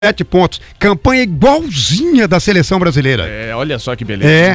7 pontos. Campanha igualzinha da seleção brasileira. Olha só que beleza.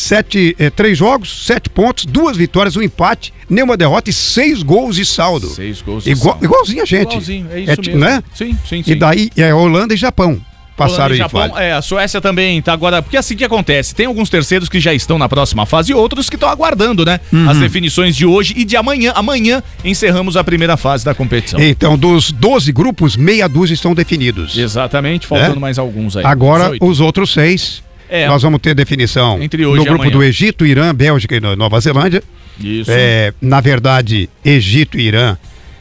3 jogos, 7 pontos, 2 vitórias, 1 empate, nenhuma derrota e 6 gols de saldo. 6 gols de saldo. Igualzinho a gente. Igualzinho, é isso mesmo. Né? Sim. E daí Holanda e Japão. Passaram Japão, a Suécia também tá agora, porque assim que acontece, tem alguns terceiros que já estão na próxima fase e outros que estão aguardando, né? As definições de hoje e de amanhã. Amanhã encerramos a primeira fase da competição. Então, dos 12 grupos, meia dúzia estão definidos. Exatamente, faltando mais alguns aí. Agora, 18. Os outros 6, nós vamos ter definição entre hoje no e grupo amanhã. do Egito, Irã, Bélgica e Nova Zelândia. Isso. Na verdade, Egito e Irã.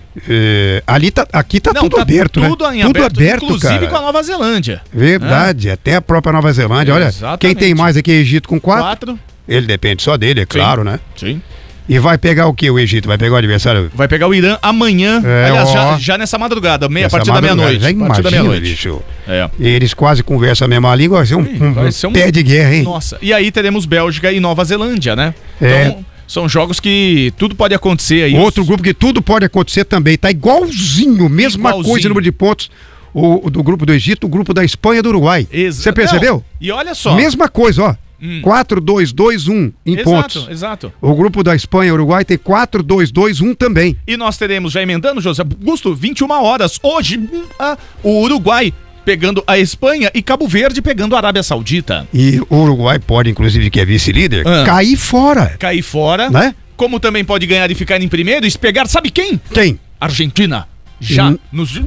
Aqui tá tudo aberto, tudo né? Tudo aberto, inclusive cara. com a Nova Zelândia. Verdade, até a própria Nova Zelândia. Olha, quem tem mais aqui é Egito com 4. Ele depende só dele, é claro, né? Sim. E vai pegar o que o Egito? Vai pegar o adversário? Vai pegar o Irã amanhã, aliás, já nessa madrugada, a partir da meia-noite. Já imagina, bicho. Eles quase conversam a mesma língua, vai ser um pé de guerra, hein? Nossa, e aí teremos Bélgica e Nova Zelândia, né? Então, são jogos que tudo pode acontecer aí. Outro grupo que tudo pode acontecer também, tá igualzinho, mesma coisa, número de pontos. O do grupo do Egito, o grupo da Espanha e do Uruguai. Você percebeu? Não, e olha só. Mesma coisa, ó. 4-2-2-1 em pontos. Exato. O grupo da Espanha e Uruguai tem 4-2-2-1 também. E nós teremos, já emendando, José Augusto, 21 horas. Hoje, o Uruguai pegando a Espanha e Cabo Verde pegando a Arábia Saudita. E o Uruguai pode, inclusive, que é vice-líder, cair fora. Cair fora, né? Como também pode ganhar e ficar em primeiro e pegar, sabe quem? Quem? Argentina. Já nos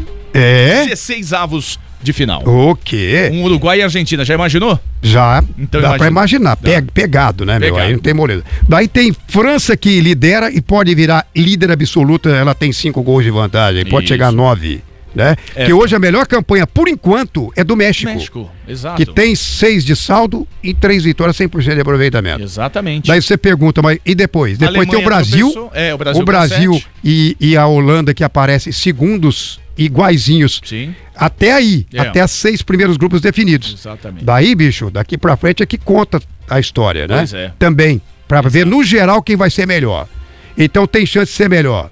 16 avos de final. O quê? Uruguai e Argentina, já imaginou? Já, então dá pra imaginar. Pegado, né, meu? Aí não tem moleza. Daí tem França que lidera e pode virar líder absoluta, ela tem 5 gols de vantagem, pode chegar a 9. Né? Que hoje a melhor campanha, por enquanto, é do México. Exato. Que tem 6 de saldo e 3 vitórias, 100% de aproveitamento. Exatamente. Daí você pergunta, mas e depois? Depois tem o Brasil. O Brasil e a Holanda que aparecem segundos iguaizinhos. Sim. Até aí, até as 6 primeiros grupos definidos. Exatamente. Daí, bicho, daqui pra frente é que conta a história, né? Pois é. Também, pra ver no geral quem vai ser melhor. Então tem chance de ser melhor.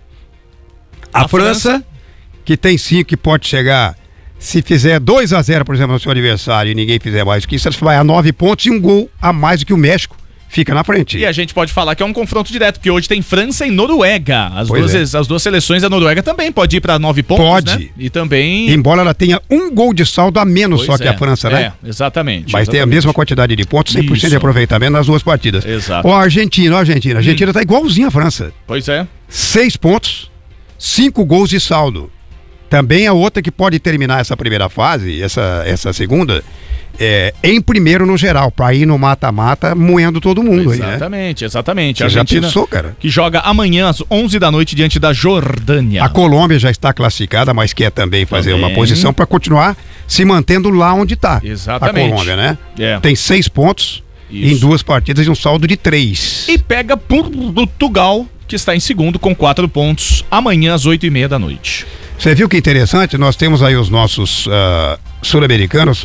A França, que tem 5 que pode chegar, se fizer 2-0, por exemplo, no seu adversário e ninguém fizer mais do que isso, você vai a 9 pontos e 1 gol a mais do que o México. Fica na frente. E a gente pode falar que é um confronto direto, porque hoje tem França e Noruega. As duas seleções, a Noruega também pode ir para 9 pontos, pode. Né? E também... Embora ela tenha 1 gol de saldo a menos que a França, né? Exatamente. Mas tem a mesma quantidade de pontos, 100% de aproveitamento nas duas partidas. Exato. Ó, a Argentina. A Argentina tá igualzinha à França. Pois é. 6 pontos, 5 gols de saldo. Também a outra que pode terminar essa primeira fase, essa segunda, em primeiro no geral, para ir no mata-mata moendo todo mundo. Exatamente, exatamente. Você a Argentina já pensou, cara? Que joga amanhã às 11 da noite diante da Jordânia. A Colômbia já está classificada, mas quer também fazer uma posição para continuar se mantendo lá onde está. Exatamente. A Colômbia, né? Tem 6 pontos em 2 partidas e um saldo de 3. E pega Portugal, que está em segundo com 4 pontos, amanhã às 8h30 da noite. Você viu que interessante? Nós temos aí os nossos sul-americanos.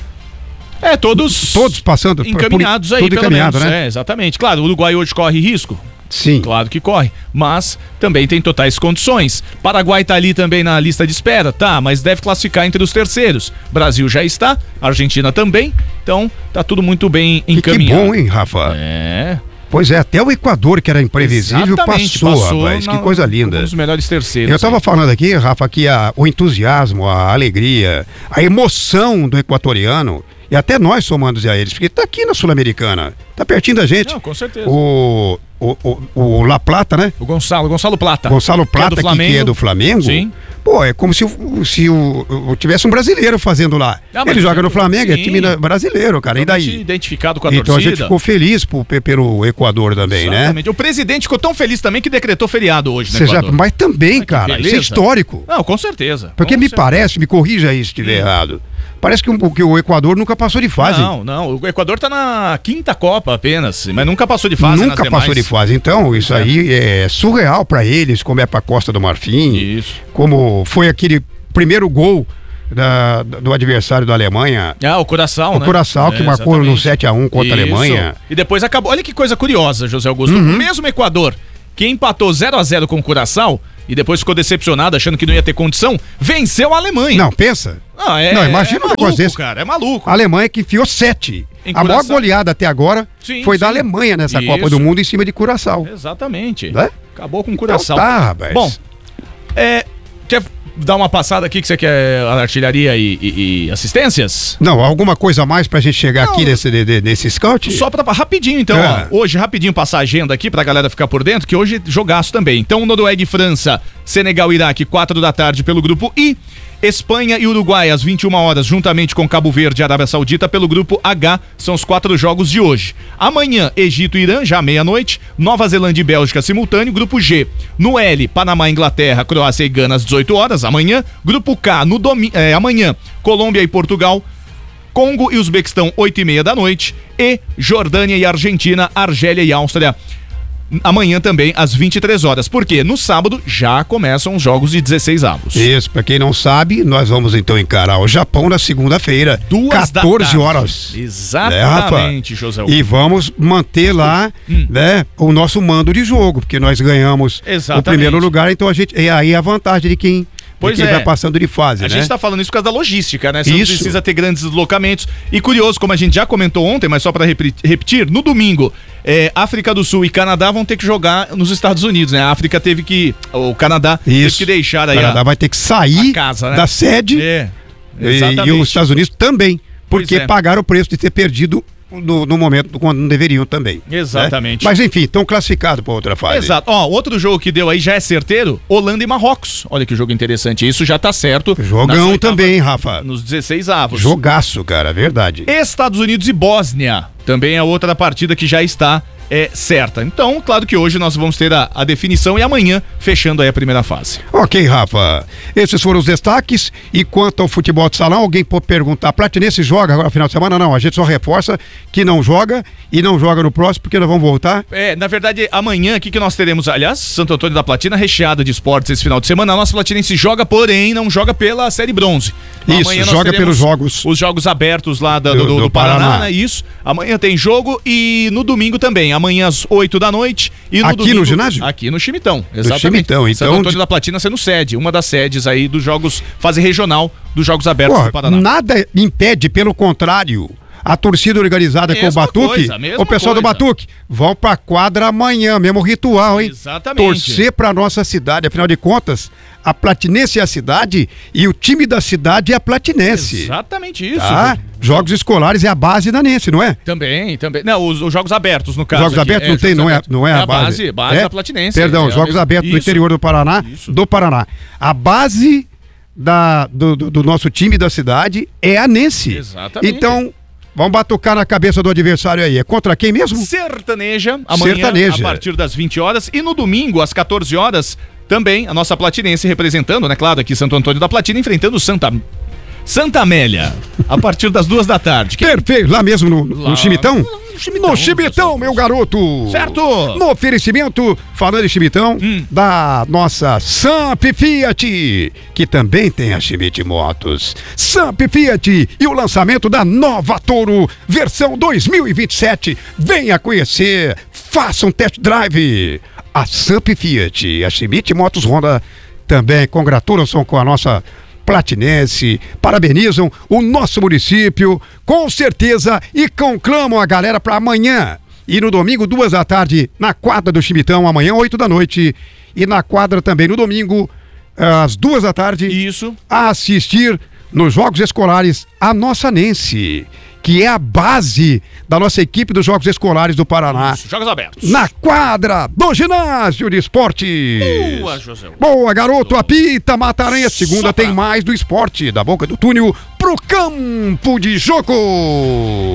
Todos passando encaminhados aí, tudo pelo encaminhado, menos, né? Exatamente. Claro, o Uruguai hoje corre risco. Sim. Claro que corre, mas também tem totais condições. Paraguai tá ali também na lista de espera, mas deve classificar entre os terceiros. Brasil já está, Argentina também, então tá tudo muito bem encaminhado. Que bom, hein, Rafa? Pois é, até o Equador, que era imprevisível, passou, rapaz. Que coisa linda. Um dos melhores terceiros. Eu tava falando aqui, Rafa, que o entusiasmo, a alegria, a emoção do equatoriano, e até nós somando a eles, porque tá aqui na Sul-Americana, tá pertinho da gente. Não, com certeza. O La Plata, né? O Gonçalo Plata. Gonçalo Plata, que é do Flamengo. Sim. Pô, é como se tivesse um brasileiro fazendo lá. Ele joga no Flamengo, é time brasileiro, cara. E daí? Identificado com a torcida. Então a gente ficou feliz pelo Equador também, exatamente, né? O presidente ficou tão feliz também que decretou feriado hoje, né? Mas também, cara, isso é histórico. Não, com certeza. Porque parece, me corrija aí se estiver errado. Parece que o Equador nunca passou de fase. Não. O Equador tá na 5ª Copa apenas, mas nunca passou de fase. Nunca passou de fase. Então, isso aí é surreal pra eles, como é pra Costa do Marfim. Isso. Como foi aquele primeiro gol do adversário da Alemanha. O Curaçao, né? O Curaçao, que marcou no 7-1 contra a Alemanha. E depois acabou. Olha que coisa curiosa, José Augusto. O mesmo Equador que empatou 0-0 com o Curaçao, e depois ficou decepcionado, achando que não ia ter condição, venceu a Alemanha. Não, pensa. Não, Imagina um negócio desse. Cara, é maluco. A Alemanha que enfiou 7. A maior goleada até agora foi da Alemanha nessa Copa do Mundo em cima de Curaçao. Exatamente. Né? Acabou com Curaçao. Então tá, rapaz. Bom, quer dar uma passada aqui que você quer artilharia e assistências? Não, alguma coisa a mais pra gente chegar aqui nesse scout? Só pra rapidinho, então, hoje, rapidinho, passar a agenda aqui pra galera ficar por dentro, que hoje jogaço também. Então, Noruega e França, Senegal e Iraque, 4 da tarde pelo grupo I. Espanha e Uruguai às 21 horas, juntamente com Cabo Verde e Arábia Saudita pelo grupo H, são os 4 jogos de hoje. Amanhã, Egito e Irã, já meia-noite, Nova Zelândia e Bélgica simultâneo, grupo G. No L, Panamá, Inglaterra, Croácia e Gana às 18 horas, amanhã. Grupo K, amanhã, Colômbia e Portugal, Congo e Uzbequistão, 8h30 da noite. E Jordânia e Argentina, Argélia e Áustria, amanhã também às 23 horas. Porque no sábado já começam os jogos de 16 avos. Isso, pra quem não sabe, nós vamos então encarar o Japão na segunda-feira, 14 horas. Exatamente, José. E vamos manter lá, né, o nosso mando de jogo, porque nós ganhamos o primeiro lugar, então aí a vantagem de quem vai passando de fase, A né? gente tá falando isso por causa da logística, né? Você não precisa ter grandes deslocamentos. E curioso, como a gente já comentou ontem, mas só pra repetir, no domingo, África do Sul e Canadá vão ter que jogar nos Estados Unidos, né? A África o Canadá teve que deixar aí o Canadá vai ter que sair casa, né? da sede e os Estados Unidos também, porque pagaram o preço de ter perdido no momento quando não deveriam também. Exatamente. Né? Mas enfim, estão classificados para outra fase. Exato. Outro jogo que deu aí já é certeiro, Holanda e Marrocos. Olha que jogo interessante. Isso já tá certo. Jogão também, Rafa. Nos 16 avos. Jogaço, cara, verdade. Estados Unidos e Bósnia. Também é outra partida que já está certa. Então, claro que hoje nós vamos ter a definição e amanhã fechando aí a primeira fase. Ok, Rafa. Esses foram os destaques. E quanto ao futebol de salão, alguém pode perguntar: Platinense joga agora no final de semana? Não, a gente só reforça que não joga e não joga no próximo porque nós vamos voltar. Na verdade, amanhã aqui que nós teremos, aliás, Santo Antônio da Platina recheada de esportes esse final de semana. A nossa Platinense joga, porém não joga pela Série Bronze. Isso, amanhã joga pelos jogos. Os jogos abertos lá do Paraná, né? Isso. Amanhã tem jogo e no domingo também. Amanhã às 8 da noite. E no domingo, no ginásio? Aqui no Chimitão, exatamente. Chimitão, então, Santo Antônio da Platina sendo sede, uma das sedes aí dos jogos, fase regional dos Jogos Abertos do Paraná. Nada impede, pelo contrário, a torcida organizada com o Batuque, o pessoal do Batuque, vão pra quadra amanhã, mesmo ritual, hein? Exatamente. Torcer pra nossa cidade, afinal de contas, a Platinense é a cidade e o time da cidade é a Platinense. Exatamente isso. Tá? Jogos escolares é a base da Nense, não é? Também. Não, os Jogos Abertos, no caso. Jogos Abertos não tem, não é a base. Base da Platinense. Perdão, Jogos Abertos do interior do Paraná, A base do nosso time da cidade é a Nense. Exatamente. Então, vamos batucar na cabeça do adversário aí. É contra quem mesmo? Sertaneja. Amanhã, a partir das 20 horas. E no domingo, às 14 horas, também a nossa Platinense representando, né? Claro, aqui Santo Antônio da Platina, enfrentando Santa Amélia, a partir das 2 da tarde. Perfeito, lá mesmo no Chimitão? No Chimitão, meu garoto. Certo. No oferecimento, falando em Chimitão, da nossa Samp Fiat, que também tem a Schmidt Motos. Samp Fiat e o lançamento da nova Toro, versão 2027. Venha conhecer, faça um test drive. A Samp Fiat, a Schmidt Motos Honda também congratulam-se com a nossa Platinense, parabenizam o nosso município, com certeza, e conclamam a galera para amanhã. E no domingo, 2 da tarde, na quadra do Chimitão, amanhã, 8 da noite. E na quadra também no domingo, às 2 da tarde. Isso. A assistir nos Jogos Escolares a nossa Nense, que é a base da nossa equipe dos Jogos Escolares do Paraná. Isso, Jogos Abertos. Na quadra do Ginásio de Esportes. Boa, José. Boa, garoto. Apita, Mataranha. Segunda tem mais do esporte. Da boca do túnel pro campo de jogo.